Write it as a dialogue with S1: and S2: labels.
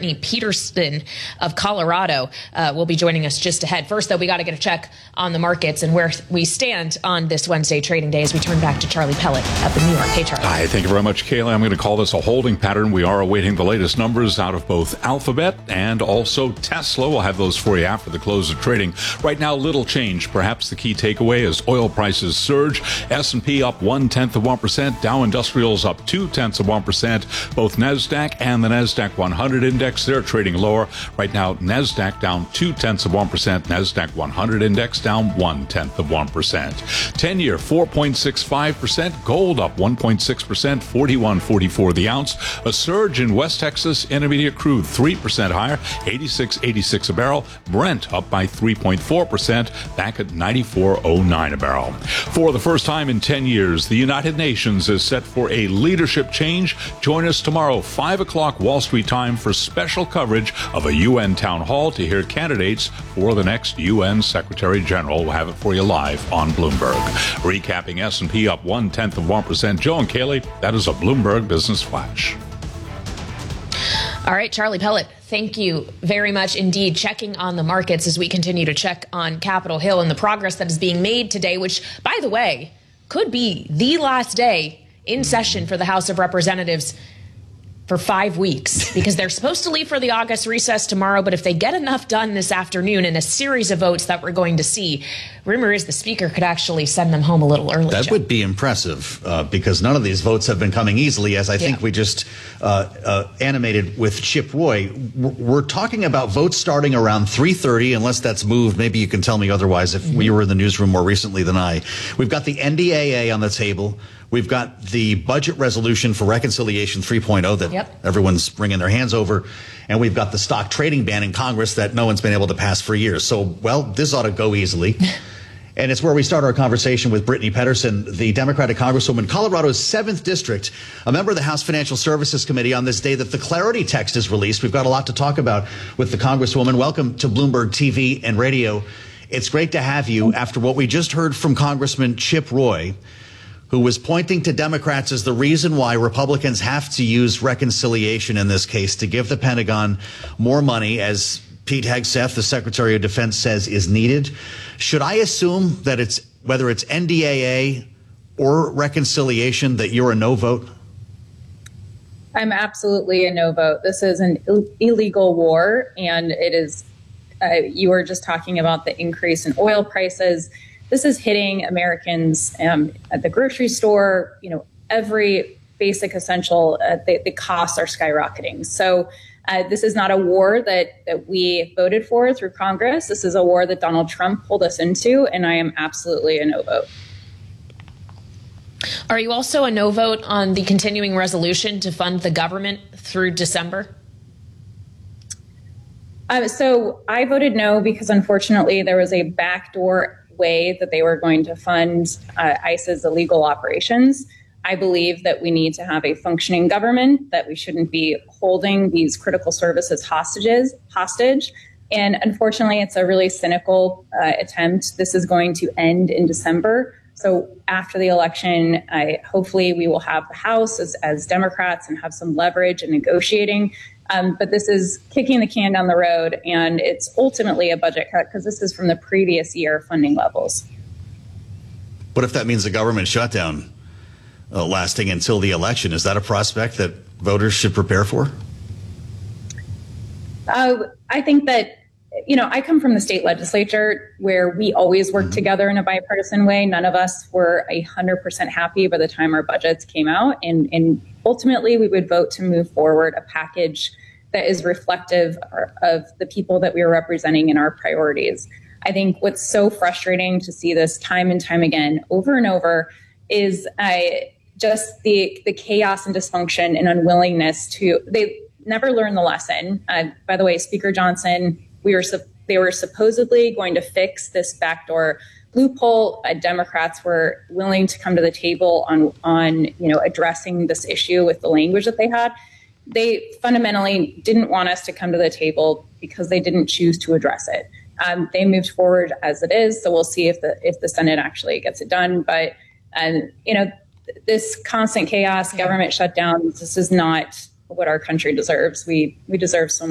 S1: Brittany Peterson of Colorado will be joining us just ahead. First, though, we got to get a check on the markets and where we stand on this Wednesday trading day as we turn back to Charlie Pellet up in New York. Hey, Charlie.
S2: Hi, thank you very much, Kayla. I'm going to call this a holding pattern. We are awaiting the latest numbers out of both Alphabet and also Tesla. We'll have those for you after the close of trading. Right now, little change. Perhaps the key takeaway is oil prices surge. S&P up 0.1%. Dow Industrials up 0.2%. Both NASDAQ and the NASDAQ 100 index, they're trading lower. Right now, NASDAQ down 0.2%. NASDAQ 100 index down 0.1%. 10-year 4.65%. Gold up 1.6%. 41.44 the ounce. A surge in West Texas Intermediate crude 3% higher. 86.86 a barrel. Brent up by 3.4%. Back at 94.09 a barrel. For the first time in 10 years, the United Nations is set for a leadership change. Join us tomorrow, 5 o'clock Wall Street time, for special coverage of a UN town hall to hear candidates for the next UN Secretary General. We'll have it for you live on Bloomberg. Recapping S&P up 0.1%. Joe and Kaylee, that is a Bloomberg Business Flash.
S1: All right, Charlie Pellet, thank you very much indeed. Checking on the markets as we continue to check on Capitol Hill and the progress that is being made today, which, by the way, could be the last day in session for the House of Representatives for 5 weeks, because they're supposed to leave for the August recess tomorrow. But if they get enough done this afternoon in a series of votes that we're going to see, rumor is the speaker could actually send them home a little early.
S3: That would be impressive, because none of these votes have been coming easily, as I think we just animated with Chip Roy. We're talking about votes starting around 3:30, unless that's moved. Maybe you can tell me otherwise if we were in the newsroom more recently than I. We've got the NDAA on the table. We've got the budget resolution for reconciliation 3.0 that everyone's bringing their hands over. And we've got the stock trading ban in Congress that no one's been able to pass for years. So, well, this ought to go easily. And it's where we start our conversation with Brittany Peterson, the Democratic Congresswoman, Colorado's 7th District, a member of the House Financial Services Committee, on this day that the Clarity text is released. We've got a lot to talk about with the Congresswoman. Welcome to Bloomberg TV and Radio. It's great to have you after what we just heard from Congressman Chip Roy, who was pointing to Democrats as the reason why Republicans have to use reconciliation in this case to give the Pentagon more money, as Pete Hegseth, the Secretary of Defense, says is needed. Should I assume that it's, whether it's NDAA or reconciliation, that you're a no vote?
S4: I'm absolutely a no vote. This is an illegal war, and it is, you were just talking about the increase in oil prices. This is hitting Americans at the grocery store. You know, every basic essential, the costs are skyrocketing. So this is not a war that we voted for through Congress. This is a war that Donald Trump pulled us into, and I am absolutely a no vote.
S1: Are you also a no vote on the continuing resolution to fund the government through December?
S4: So I voted no because, unfortunately, there was a backdoor way that they were going to fund ICE's illegal operations. I believe that we need to have a functioning government, that we shouldn't be holding these critical services hostage. And unfortunately, it's a really cynical attempt. This is going to end in December. So after the election, hopefully we will have the House as Democrats and have some leverage in negotiating. But this is kicking the can down the road, and it's ultimately a budget cut because this is from the previous year funding levels.
S3: What if that means a government shutdown lasting until the election? Is that a prospect that voters should prepare for?
S4: I think that, you know, I come from the state legislature where we always work together in a bipartisan way. None of us were 100% happy by the time our budgets came out. And ultimately, we would vote to move forward a package that is reflective of the people that we are representing in our priorities. I think what's so frustrating to see this time and time again, over and over, is just the chaos and dysfunction and unwillingness to, they never learn the lesson. By the way, Speaker Johnson, they were supposedly going to fix this backdoor loophole. Democrats were willing to come to the table on addressing this issue with the language that they had. They fundamentally didn't want us to come to the table because they didn't choose to address it. They moved forward as it is, so we'll see if the Senate actually gets it done. But this constant chaos, government shutdowns, this is not what our country deserves. We deserve so